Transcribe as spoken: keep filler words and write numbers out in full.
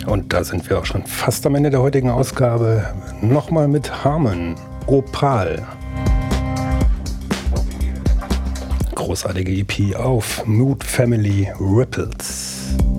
Und da sind wir auch schon fast am Ende der heutigen Ausgabe. Nochmal mit Harmon, Opal. Großartige E P auf Mood Family Ripples.